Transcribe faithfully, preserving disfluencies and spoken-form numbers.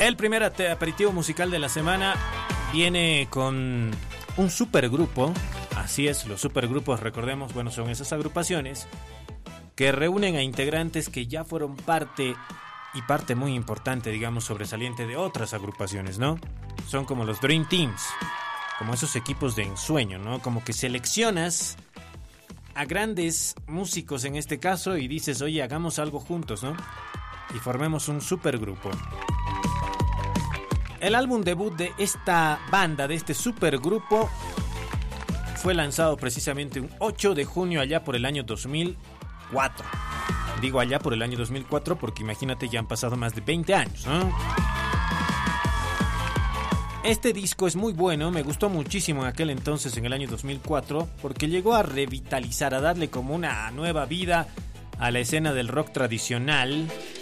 El primer aperitivo musical de la semana viene con un supergrupo. Así es, los supergrupos, recordemos, bueno, son esas agrupaciones que reúnen a integrantes que ya fueron parte, y parte muy importante, digamos, sobresaliente de otras agrupaciones, ¿no? Son como los Dream Teams, como esos equipos de ensueño, ¿no? Como que seleccionas a grandes músicos en este caso y dices, oye, hagamos algo juntos, ¿no? Y formemos un supergrupo. El álbum debut de esta banda, de este supergrupo, fue lanzado precisamente un ocho de junio allá por el año dos mil cuatro. Digo allá por el año dos mil cuatro porque imagínate, ya han pasado más de veinte años, ¿no? Este disco es muy bueno, me gustó muchísimo en aquel entonces, en el año dos mil cuatro, porque llegó a revitalizar, a darle como una nueva vida a la escena del rock tradicional.